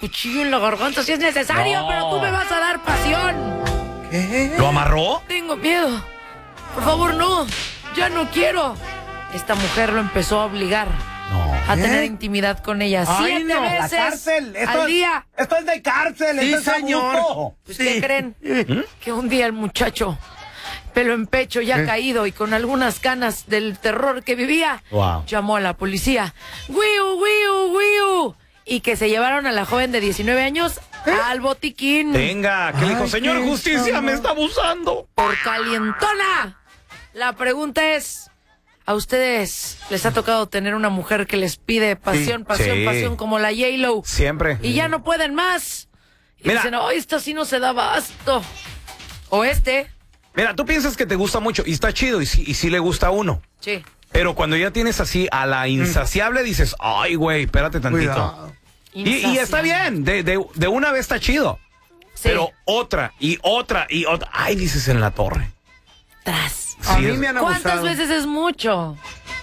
cuchillo en la garganta si es necesario, No. pero tú me vas a dar pasión. ¿Qué? ¿Lo amarró? Tengo miedo. Por favor, no. Ya no quiero. Esta mujer lo empezó a obligar a tener intimidad con ella. Ay, 7 no, la veces cárcel. al día. Esto es de cárcel, Sí, esto es señor. abuso. Pues, ¿qué creen? Que un día el muchacho, pelo en pecho, ya caído y con algunas canas del terror que vivía, Wow. llamó a la policía. ¡Wiu, wiu, wiu! Y que se llevaron a la joven de 19 años al botiquín. Venga, que dijo, Ay, señor qué justicia, me chama. está abusando. Por calientona. La pregunta es, ¿a ustedes les ha tocado tener una mujer que les pide pasión, Sí. pasión, Sí. pasión como la J-Lo? Siempre. Y ya no pueden más. Y Mira. dicen, esta sí no se da abasto. O Mira, tú piensas que te gusta mucho y está chido y sí le gusta a uno. Sí. Pero cuando ya tienes así a la insaciable, dices, ay, güey, espérate tantito. Cuidado. Y está bien, de una vez está chido. Sí. Pero otra y otra y otra. Ay, dices en la torre. Tras. A Sí, mí es- me han ¿Cuántas abusado. veces es mucho?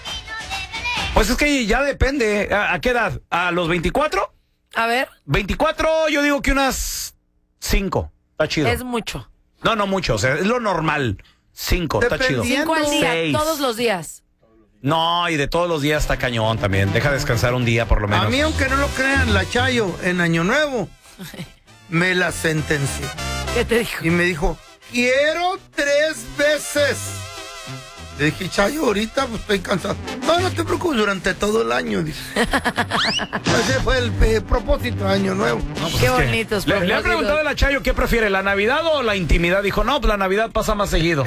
Pues es que ya depende. ¿A qué edad? ¿A los 24? A ver, 24, yo digo que unas 5. Está chido. es mucho. No mucho. O sea, es lo normal. 5, está chido. Dependiendo. 5 al día, 6. todos los días. No, y de todos los días está cañón también. Deja descansar un día por lo menos. A mí, aunque no lo crean, la Chayo en Año Nuevo me la sentenció. ¿Qué te dijo? Y me dijo, quiero 3 veces. Le dije, Chayo, ahorita pues, estoy cansado. No te preocupes, durante todo el año. Dice. Ese fue el propósito de Año Nuevo. Qué Es que bonitos le ha propósitos. preguntado a la Chayo qué prefiere, la Navidad o la intimidad. Dijo, no, pues la Navidad pasa más seguido.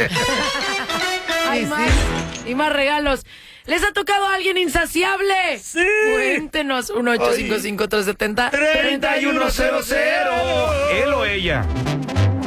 Hay Sí, más, y más regalos. ¿Les ha tocado a alguien insaciable? Sí. Cuéntenos, 1-855-370-3100. Él o ella.